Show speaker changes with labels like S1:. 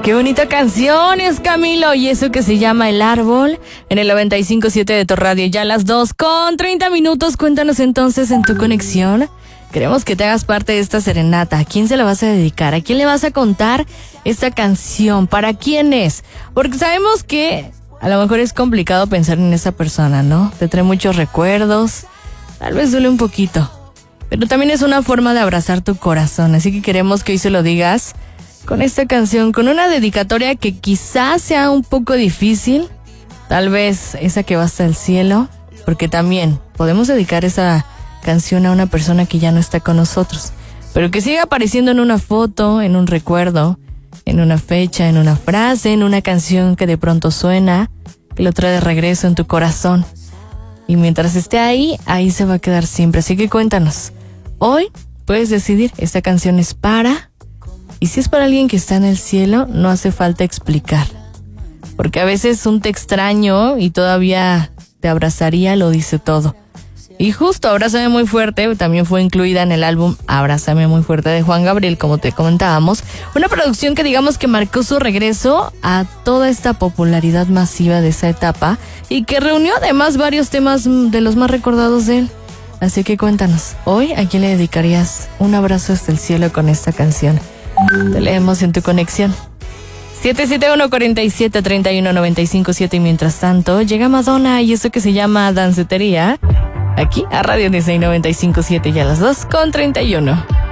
S1: Qué bonita canción es, Camilo, y eso que se llama El Árbol, en el 95.7 de tu radio, ya a las 2:30. Cuéntanos entonces en tu conexión. Queremos que te hagas parte de esta serenata. ¿A quién se la vas a dedicar? ¿A quién le vas a contar esta canción? ¿Para quién es? Porque sabemos que a lo mejor es complicado pensar en esa persona, ¿no? Te trae muchos recuerdos, tal vez duele un poquito, pero también es una forma de abrazar tu corazón. Así que queremos que hoy se lo digas con esta canción, con una dedicatoria que quizás sea un poco difícil, tal vez esa que va hasta el cielo, porque también podemos dedicar esa canción a una persona que ya no está con nosotros, pero que sigue apareciendo en una foto, en un recuerdo, en una fecha, en una frase, en una canción que de pronto suena, que lo trae de regreso en tu corazón. Y mientras esté ahí, ahí se va a quedar siempre. Así que cuéntanos, hoy puedes decidir, esta canción es para... Y si es para alguien que está en el cielo, no hace falta explicar. Porque a veces un te extraño y todavía te abrazaría lo dice todo. Y justo Abrázame Muy Fuerte también fue incluida en el álbum Abrázame Muy Fuerte de Juan Gabriel, como te comentábamos. Una producción que digamos que marcó su regreso a toda esta popularidad masiva de esa etapa y que reunió además varios temas de los más recordados de él. Así que cuéntanos, hoy ¿a quién le dedicarías un abrazo hasta el cielo con esta canción? Te leemos en tu conexión 771-47-31-95-7. Y mientras tanto llega Madonna y eso que se llama Dancetería aquí a Radio Disney 95.7 y a las 2:31.